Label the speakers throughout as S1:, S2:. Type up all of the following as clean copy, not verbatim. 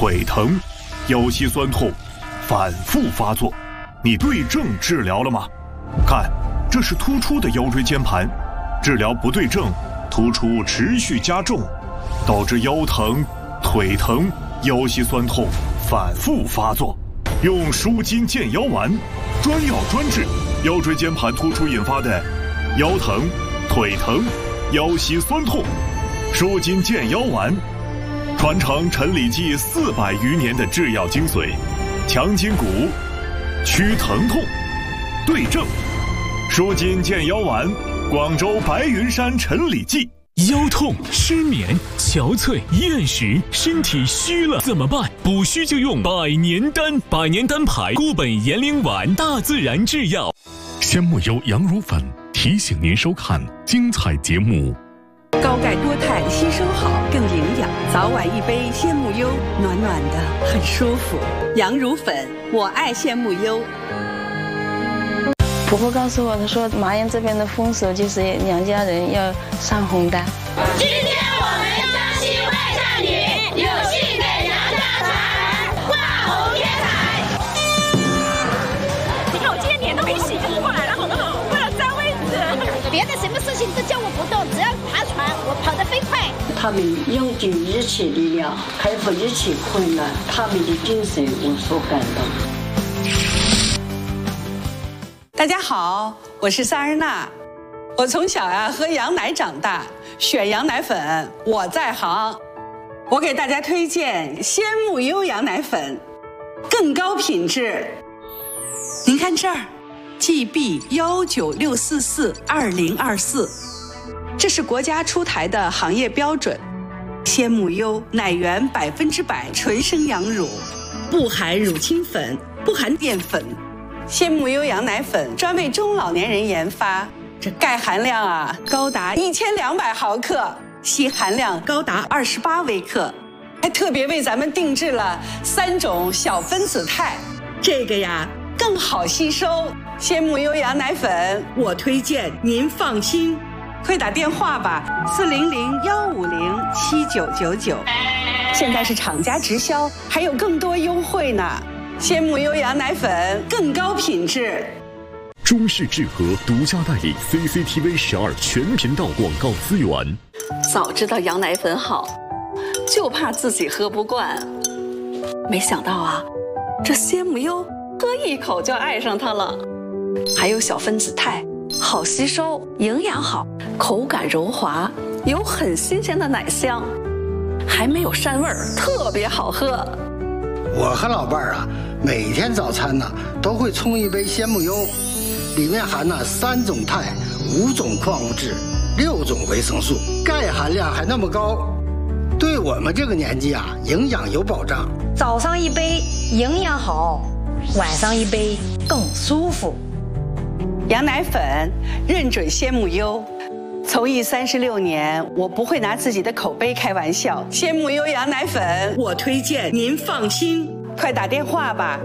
S1: 腿疼、腰膝酸痛反复发作，你对症治疗了吗？看，这是突出的腰椎间盘，治疗不对症，突出持续加重，导致腰疼、腿疼、腰膝酸痛反复发作。用舒筋健腰丸，专药专治腰椎间盘突出引发的腰疼、腿疼、腰膝酸痛。舒筋健腰丸，传承陈李济400余年的制药精髓，强筋骨，祛疼痛，对症。舒筋健腰丸，广州白云山陈李济。
S2: 腰痛、失眠、憔悴、厌食，身体虚了怎么办？补虚就用百年丹，百年丹牌固本延龄丸，大自然制药。
S3: 鲜木优羊乳粉提醒您收看精彩节目。
S4: 高钙多肽吸收好，更营养。早晚一杯鲜木优，暖暖的，很舒服。羊乳粉，我爱鲜木优。
S5: 婆婆告诉我，她说麻阳这边的风俗就是娘家人要上红单。
S6: 今天我们相信外甥女有幸给娘家传儿挂红天台。
S7: 你看我今天脸都没洗就过来了，好不好？为了占位置，
S6: 别的什么事情都叫我不动，只要爬船，我跑得飞快。
S8: 他们用尽一切力量克服一切困难，他们的精神我所感动。
S4: 大家好，我是萨尔娜。我从小喝羊奶长大，选羊奶粉我在行。我给大家推荐鲜木优羊奶粉，更高品质。您看这儿 ，GB196442024，这是国家出台的行业标准。鲜木优奶源100%纯生羊乳，不含乳清粉，不含淀粉。鲜木优羊奶粉专为中老年人研发，这钙含量高达1200毫克，硒含量高达28微克，还特别为咱们定制了3种小分子肽，这个更好吸收。鲜木优羊奶粉我推荐，您放心，快打电话吧，400-150-7999，现在是厂家直销，还有更多优惠呢。鲜木优羊奶粉更高品质。
S3: 中式智和独家代理 CCTV 12全频道广告资源。
S9: 早知道羊奶粉好，就怕自己喝不惯。没想到这鲜木优喝一口就爱上它了。还有小分子肽，好吸收，营养好，口感柔滑，有很新鲜的奶香，还没有膻味儿，特别好喝。
S10: 我和老伴儿每天早餐都会冲一杯鲜木优，里面含3种肽、5种矿物质、6种维生素，钙含量还那么高，对我们这个年纪营养有保障。
S11: 早上一杯营养好，晚上一杯更舒服。
S4: 羊奶粉认准鲜木优。从艺36年，我不会拿自己的口碑开玩笑。鲜木优羊奶粉我推荐，您放心，快打电话吧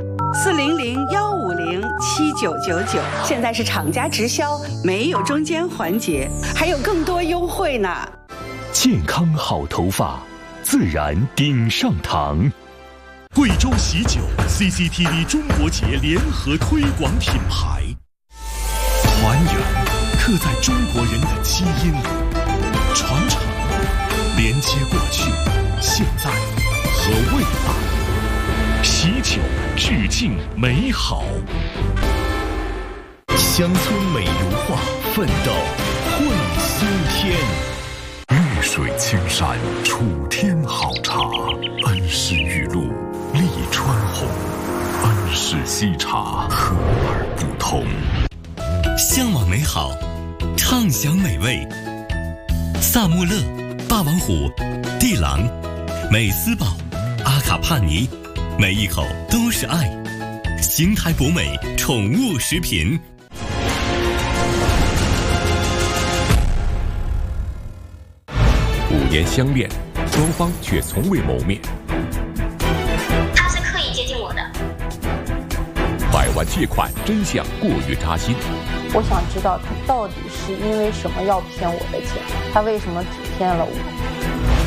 S4: ，400-150-7999，现在是厂家直销，没有中间环节，还有更多优惠呢。
S2: 健康好头发，自然顶上堂。
S3: 贵州喜酒 CCTV 中国节联合推广品牌，还原刻在中国人的基因里，传承连接过去、现在和未来。喜酒致敬美好，乡村美如画，奋斗汇苏天。玉水青山楚天好茶，恩施玉露利川红，恩施西茶和而不同。
S12: 向往美好，畅享美味。萨穆勒、霸王虎、地狼、美斯堡、阿卡帕尼，每一口都是爱。邢台博美宠物食品。
S13: 5年相恋，双方却从未谋面。
S14: 他是刻意接近我的。
S13: 100万借款真相过于扎心。
S5: 我想知道他到底是因为什么要骗我的钱，他为什么只骗了我？